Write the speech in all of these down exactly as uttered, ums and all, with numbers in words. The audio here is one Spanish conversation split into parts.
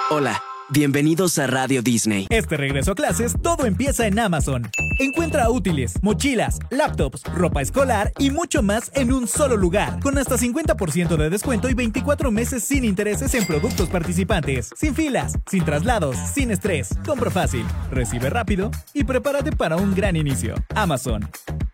Hola, bienvenidos a Radio Disney. Este regreso a clases, todo empieza en Amazon. Encuentra útiles, mochilas, laptops, ropa escolar y mucho más en un solo lugar. Con hasta cincuenta por ciento de descuento y veinticuatro meses sin intereses en productos participantes. Sin filas, sin traslados, sin estrés. Compra fácil, recibe rápido y prepárate para un gran inicio. Amazon.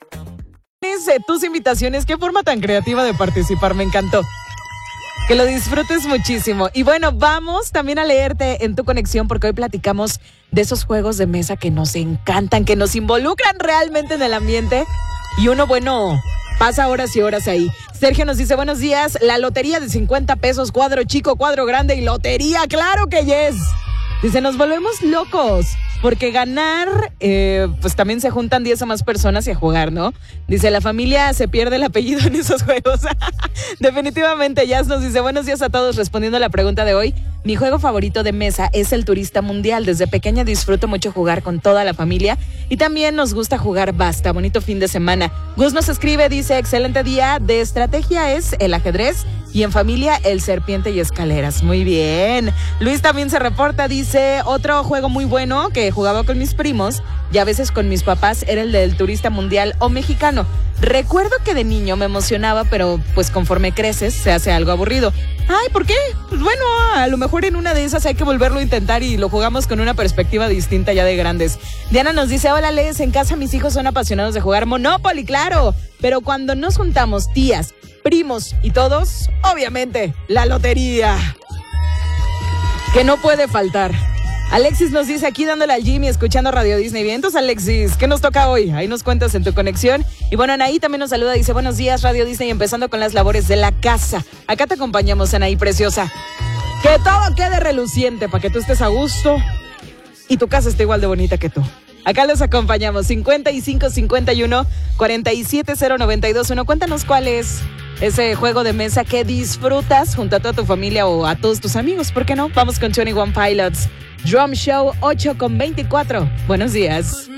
Tus invitaciones, qué forma tan creativa de participar, me encantó. Que lo disfrutes muchísimo. Y bueno, vamos también a leerte en tu conexión porque hoy platicamos de esos juegos de mesa que nos encantan, que nos involucran realmente en el ambiente. Y uno, bueno, pasa horas y horas ahí. Sergio nos dice, buenos días, la lotería de cincuenta pesos, cuadro chico, cuadro grande y lotería, claro que yes. Dice, nos volvemos locos. Porque ganar, eh, pues también se juntan diez o más personas y a jugar, ¿no? Dice, la familia se pierde el apellido en esos juegos. Definitivamente, Jazz nos dice, buenos días a todos, respondiendo a la pregunta de hoy. Mi juego favorito de mesa es el Turista Mundial. Desde pequeña disfruto mucho jugar con toda la familia y también nos gusta jugar basta. Bonito fin de semana. Gus nos escribe, dice, excelente día. De estrategia es el ajedrez y en familia el serpiente y escaleras. Muy bien. Luis también se reporta, dice, otro juego muy bueno que jugaba con mis primos y a veces con mis papás era el del Turista Mundial o mexicano. Recuerdo que de niño me emocionaba, pero pues conforme creces se hace algo aburrido. Ay, ¿por qué? Pues bueno, a lo mejor en una de esas hay que volverlo a intentar y lo jugamos con una perspectiva distinta ya de grandes. Diana nos dice, hola Les, en casa mis hijos son apasionados de jugar Monopoly, claro, pero cuando nos juntamos tías, primos y todos, obviamente, la lotería, que no puede faltar. Alexis nos dice aquí dándole al Jimmy, escuchando Radio Disney. Bien, entonces Alexis, ¿qué nos toca hoy? Ahí nos cuentas en tu conexión. Y bueno, Anaí también nos saluda, dice, buenos días Radio Disney, empezando con las labores de la casa. Acá te acompañamos, Anaí, preciosa. Que todo quede reluciente para que tú estés a gusto y tu casa esté igual de bonita que tú. Acá los acompañamos, cincuenta y cinco cincuenta y uno cuarenta y siete cero noventa y dos uno. Cuéntanos cuál es ese juego de mesa que disfrutas junto a toda tu familia o a todos tus amigos. ¿Por qué no? Vamos con veintiuno Pilots. Drum Show ocho con veinticuatro. Buenos días.